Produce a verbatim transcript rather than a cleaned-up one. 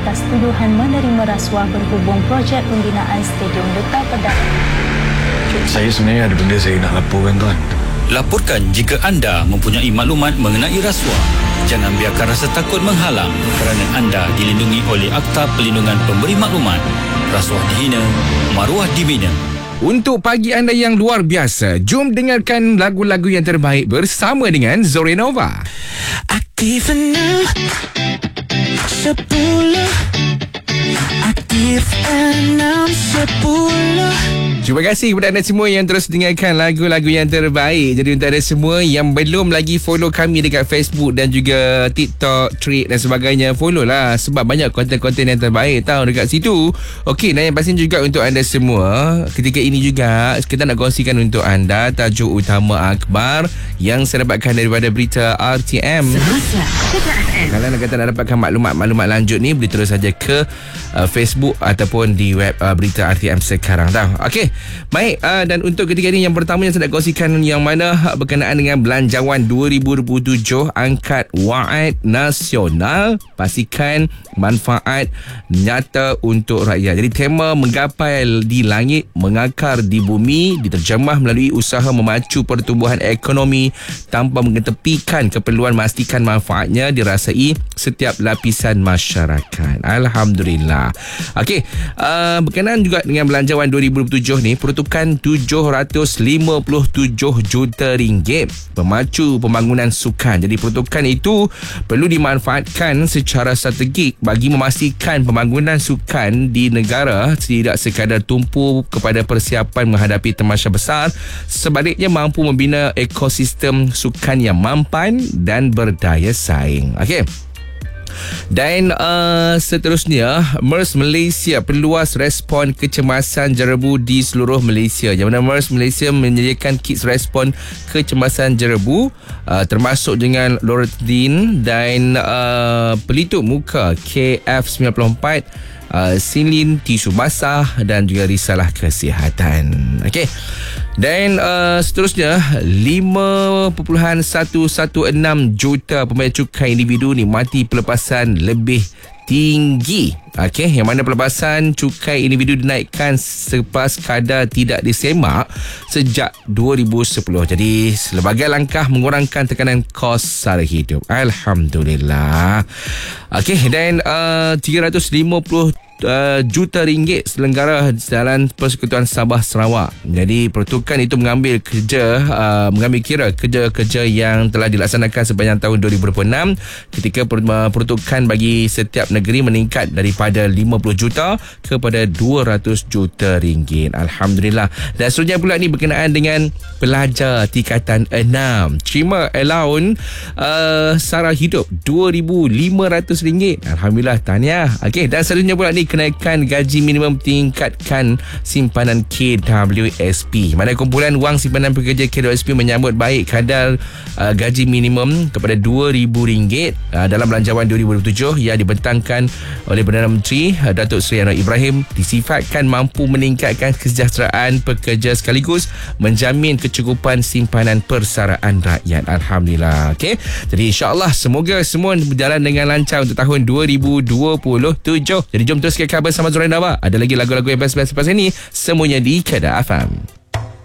atas tuduhan menerima rasuah berhubung projek pembinaan Stadium Lutah Pedang. Saya sebenarnya ada benda saya nak laporkan, tuan. Laporkan jika anda mempunyai maklumat mengenai rasuah. Jangan biarkan rasa takut menghalang kerana anda dilindungi oleh Akta Perlindungan Pemberi Maklumat. Rasuah dihina, maruah dibina. Untuk pagi anda yang luar biasa, jom dengarkan lagu-lagu yang terbaik bersama dengan Zorenova. Aktif enam sepuluh, aktif enam sepuluh. Terima kasih kepada anda semua yang terus dengarkan lagu-lagu yang terbaik. Jadi untuk anda semua yang belum lagi follow kami dekat Facebook dan juga TikTok, Thread dan sebagainya, follow lah sebab banyak konten-konten yang terbaik tahu dekat situ. Okey, dan yang pastinya juga untuk anda semua, ketika ini juga kita nak kongsikan untuk anda tajuk utama akhbar yang saya dapatkan daripada berita R T M. Kalau anda kata nak dapatkan maklumat-maklumat lanjut ni, boleh terus saja ke uh, Facebook ataupun di web uh, berita R T M sekarang dah. Okey. Baik, uh, dan untuk ketika ini yang pertama yang saya nak kongsikan yang mana berkenaan dengan belanjawan dua ribu dua puluh tujuh angkat waad nasional, pastikan manfaat nyata untuk rakyat. Jadi tema menggapai di langit, mengakar di bumi diterjemah melalui usaha memacu pertumbuhan ekonomi tanpa mengetepikan keperluan memastikan manfaatnya dirasai setiap lapisan masyarakat. Alhamdulillah. Okey, uh, berkenaan juga dengan belanjawan dua ribu dua puluh tujuh ni, peruntukan tujuh ratus lima puluh tujuh juta ringgit pemacu pembangunan sukan. Jadi peruntukan itu perlu dimanfaatkan secara strategik bagi memastikan pembangunan sukan di negara tidak sekadar tumpu kepada persiapan menghadapi tamasya besar, sebaliknya mampu membina ekosistem sukan yang mampan dan berdaya saing. Okey. Dan uh, seterusnya, MERS Malaysia perluas respon kecemasan jerebu di seluruh Malaysia. Yang mana MERS Malaysia menyediakan kits respon kecemasan jerebu uh, termasuk dengan Loratadine dan uh, pelitup muka K F sembilan puluh empat, uh, silin, tisu basah dan juga risalah kesihatan. Okey. Dan uh, seterusnya, lima perpuluhan satu satu enam juta pembayar cukai individu nikmati pelepasan lebih tinggi. Okey, yang mana pelepasan cukai individu dinaikkan selepas kadar tidak disemak sejak dua ribu sepuluh. Jadi sebagai langkah mengurangkan tekanan kos sara hidup. Alhamdulillah. Okey, dan uh, tiga ratus lima puluh Uh, juta ringgit selenggara dalam Persekutuan Sabah Sarawak. Jadi peruntukan itu mengambil kerja uh, mengambil kira kerja-kerja yang telah dilaksanakan sepanjang tahun dua ribu dua puluh enam ketika peruntukan bagi setiap negeri meningkat daripada lima puluh juta kepada dua ratus juta ringgit. Alhamdulillah. Dan seterusnya pula ni berkenaan dengan pelajar tingkatan enam terima allowance uh, sara hidup dua ribu lima ratus ringgit. Alhamdulillah, tahniah. Okey, dan seterusnya pula ni kenaikan gaji minimum tingkatkan simpanan K W S P. Mana kumpulan wang simpanan pekerja K W S P menyambut baik kadar uh, gaji minimum kepada dua ribu ringgit uh, dalam belanjawan dua ribu dua puluh tujuh yang dibentangkan oleh Perdana Menteri uh, Datuk Seri Anwar Ibrahim, disifatkan mampu meningkatkan kesejahteraan pekerja sekaligus menjamin kecukupan simpanan persaraan rakyat. Alhamdulillah. Okey. Jadi insya-Allah semoga semua berjalan dengan lancar untuk tahun dua ribu dua puluh tujuh. Jadi jom terus ke khabar sama Zorenova. Ada lagi lagu-lagu yang best-best lepas ini, semuanya di Kedah F M.